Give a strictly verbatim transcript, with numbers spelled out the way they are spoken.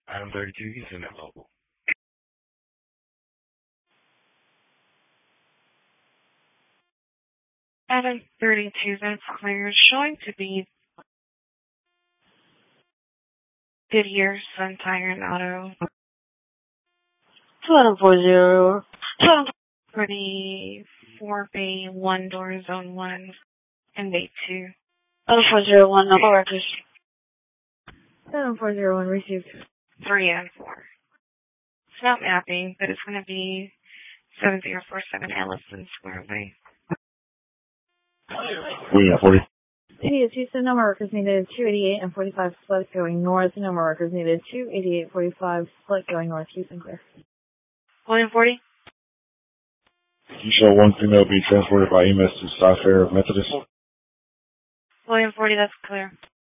Item thirty-two, Houston at local. Item thirty-two, that's clear, showing to be Goodyear, Sun Tire and Auto. two item four zero. two item for the four bay one door zone one and bay two. Item four zero one, number records. Item four zero one received. Three and four. It's not mapping, but it's going to be seven zero four seven Ellison Square Way. We got forty. Idiot Houston, number workers needed two eighty-eight and forty-five, select going north. Number workers needed two eighty-eight, forty-five, select going north. Houston clear. William forty. You show one female be transported by E M S to South Fair Methodist. William forty, that's clear.